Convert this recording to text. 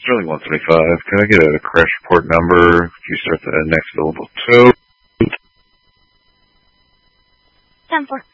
Sterling 175, can I get a crash report number? If you start the next available 2. 10-4.